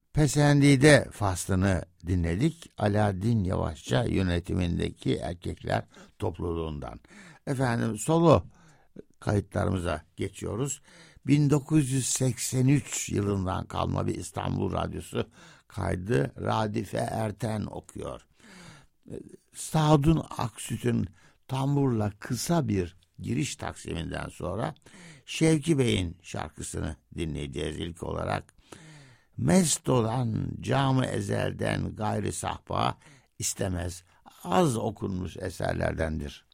Pesendide faslını dinledik. Alaaddin Yavaşça yönetimindeki Erkekler topluluğundan. Efendim, solo kayıtlarımıza geçiyoruz. 1983 yılından kalma bir İstanbul Radyosu kaydı Radife Erten okuyor. Sadun Aksüt'ün tamburla kısa bir giriş taksiminden sonra Şevki Bey'in şarkısını dinleyeceğiz ilk olarak. Mest olan camı ezelden gayri sahba istemez, az okunmuş eserlerdendir.